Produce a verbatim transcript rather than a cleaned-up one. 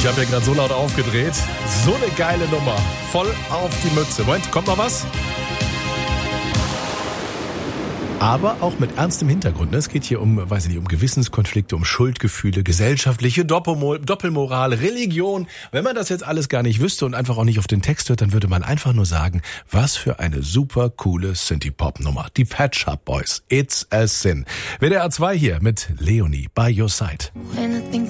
Ich habe ja gerade so laut aufgedreht. So eine geile Nummer. Voll auf die Mütze. Moment, kommt noch was? Aber auch mit ernstem Hintergrund. Es geht hier um, weiß ich nicht, um Gewissenskonflikte, um Schuldgefühle, gesellschaftliche Doppelmoral, Religion. Wenn man das jetzt alles gar nicht wüsste und einfach auch nicht auf den Text hört, dann würde man einfach nur sagen, was für eine super coole Synthie-Pop-Nummer. Die Pet Shop Boys. It's a Sin. W D R zwei hier mit Leonie by your side. When I think